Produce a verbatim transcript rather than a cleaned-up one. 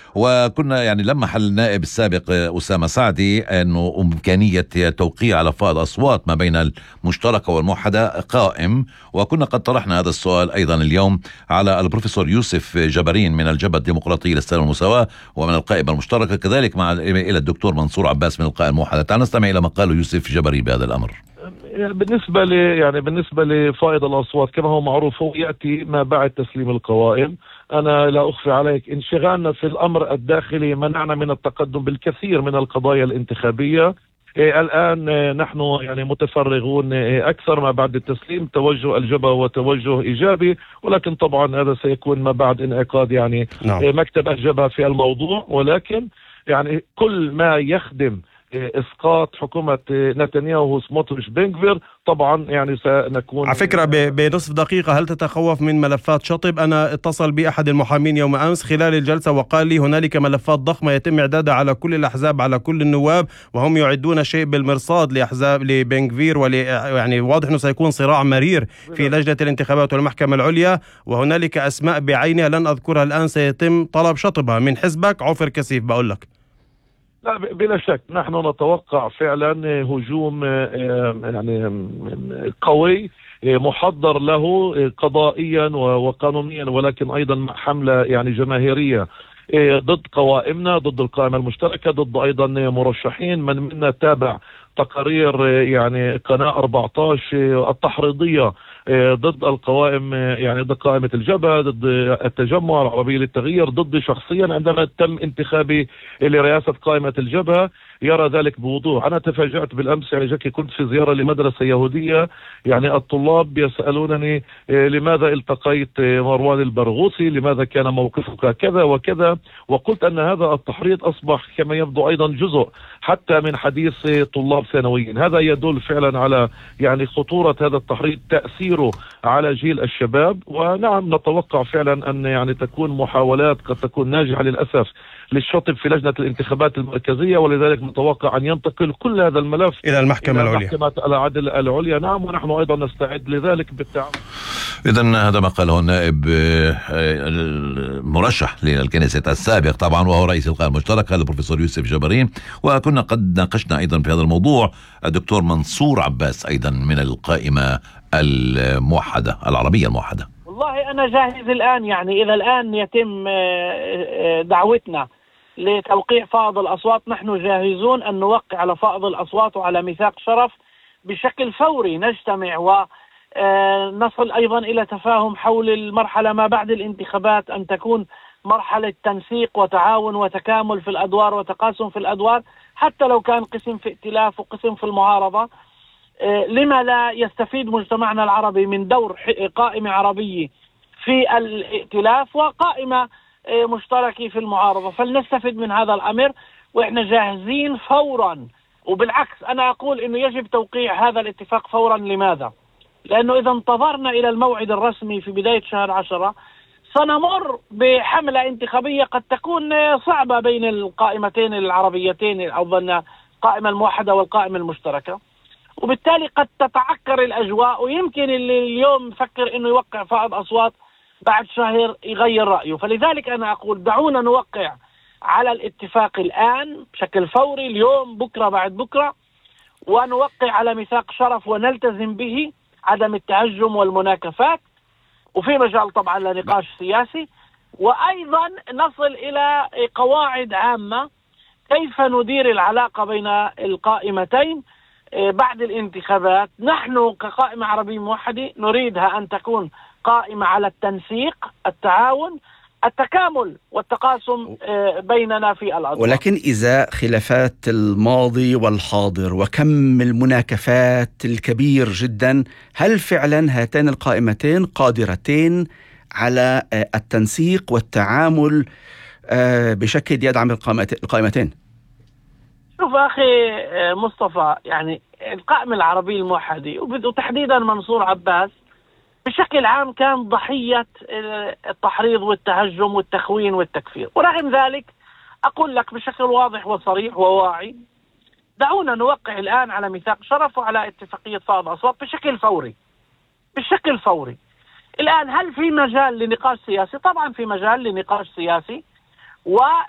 وكنا يعني لمح النائب السابق أسامة سعدي أنه إمكانية توقيع على فائض أصوات ما بين المشتركة والموحدة قائم، وكنا قد طرحنا هذا السؤال أيضا اليوم على البروفيسور يوسف جبرين من الجبهة الديمقراطية للسلام والمساواة ومن القائمة المشتركة، كذلك مع إلى الدكتور منصور عباس من القائمة الموحدة. تعال نستمع إلى ما قاله يوسف جبرين بهذا الأمر. بالنسبة ل يعني بالنسبة لفائض الأصوات كما هو معروف هو يأتي ما بعد تسليم القوائم. أنا لا أخفي عليك انشغالنا في الأمر الداخلي منعنا من التقدم بالكثير من القضايا الانتخابية. إيه الآن إيه نحن يعني متفرغون إيه أكثر ما بعد التسليم، توجه الجبهة وتوجه إيجابي، ولكن طبعا هذا سيكون ما بعد انعقاد يعني نعم. إيه مكتب الجبهة في الموضوع، ولكن يعني كل ما يخدم اسقاط حكومه نتنياهو وسموتريتش بنغفير طبعا يعني سنكون. على فكره بنصف دقيقه، هل تتخوف من ملفات شطب؟ انا اتصل باحد المحامين يوم امس خلال الجلسه وقال لي هنالك ملفات ضخمه يتم اعدادها على كل الاحزاب على كل النواب، وهم يعدون شيء بالمرصاد لاحزاب لبنغفير، ول يعني واضح انه سيكون صراع مرير في لجنه الانتخابات والمحكمه العليا، وهنالك اسماء بعينها لن اذكرها الان سيتم طلب شطبها من حزبك عفر كسيف. بقول لك لا بلا شك نحن نتوقع فعلا هجوم يعني قوي محضر له قضائيا وقانونيا، ولكن ايضا حملة يعني جماهيرية ضد قوائمنا، ضد القائمة المشتركة، ضد ايضا مرشحين. من منا تابع تقارير يعني قناة أربعة عشر التحريضية ضد القوائم، يعني ضد قائمة الجبهة، ضد التجمع العربي للتغيير، ضد شخصيا عندما تم انتخابي لرئاسة قائمة الجبهة يرى ذلك بوضوح. أنا تفاجأت بالأمس يعني جاكي كنت في زيارة لمدرسة يهودية، يعني الطلاب يسألونني لماذا التقيت مروان البرغوثي، لماذا كان موقفك كذا وكذا، وقلت أن هذا التحريض أصبح كما يبدو أيضا جزء حتى من حديث طلاب ثانويين. هذا يدل فعلا على يعني خطورة هذا التحريض، تأثيره على جيل الشباب. ونعم نتوقع فعلا أن يعني تكون محاولات قد تكون ناجحة للأسف للشطب في لجنة الانتخابات المركزية، ولذلك نتوقع أن ينتقل كل هذا الملف إلى المحكمة العليا. محكمة العدل العليا. نعم، ونحن أيضا نستعد لذلك بالتعاون. إذن هذا ما قاله النائب المرشح للكنيسة السابق طبعا وهو رئيس القائمة المشتركة البروفيسور يوسف جبرين. وكنا قد ناقشنا أيضا في هذا الموضوع الدكتور منصور عباس أيضا من القائمة الموحدة العربية الموحدة. والله أنا جاهز الآن، يعني إذا الآن يتم دعوتنا لتوقيع فائض الأصوات نحن جاهزون أن نوقع على فائض الأصوات وعلى ميثاق شرف بشكل فوري. نجتمع ونصل أيضا إلى تفاهم حول المرحلة ما بعد الانتخابات، أن تكون مرحلة تنسيق وتعاون وتكامل في الأدوار وتقاسم في الأدوار، حتى لو كان قسم في ائتلاف وقسم في المعارضة. لما لا يستفيد مجتمعنا العربي من دور قائمة عربية في الائتلاف وقائمة مشتركة في المعارضة؟ فلنستفيد من هذا الأمر وإحنا جاهزين فورا. وبالعكس أنا أقول إنه يجب توقيع هذا الاتفاق فورا. لماذا؟ لأنه إذا انتظرنا إلى الموعد الرسمي في بداية شهر عشرة سنمر بحملة انتخابية قد تكون صعبة بين القائمتين العربيتين أو بين القائمة الموحدة والقائمة المشتركة، وبالتالي قد تتعكر الأجواء، ويمكن اللي اليوم فكر إنه يوقع فائض أصوات بعد شهر يغير رأيه. فلذلك أنا أقول دعونا نوقع على الاتفاق الآن بشكل فوري، اليوم بكرة بعد بكرة، ونوقع على ميثاق شرف ونلتزم به، عدم التهجم والمناكفات، وفي مجال طبعا لنقاش سياسي، وأيضا نصل إلى قواعد عامة كيف ندير العلاقة بين القائمتين بعد الانتخابات. نحن كقائمة عربية موحدة نريدها أن تكون قائمة على التنسيق، التعاون، التكامل والتقاسم بيننا في الأدوار. ولكن إذا خلافات الماضي والحاضر وكم المناكفات الكبير جدا، هل فعلا هاتان القائمتين قادرتين على التنسيق والتعامل بشكل يدعم القائمتين؟ شوف أخي مصطفى، يعني القائمة العربية الموحدة وتحديدا منصور عباس بشكل عام كان ضحية التحريض والتهجم والتخوين والتكفير. ورغم ذلك أقول لك بشكل واضح وصريح وواعي دعونا نوقع الآن على ميثاق شرف وعلى اتفاقية فائض أصوات بشكل فوري بشكل فوري. الآن هل في مجال لنقاش سياسي؟ طبعا في مجال لنقاش سياسي، و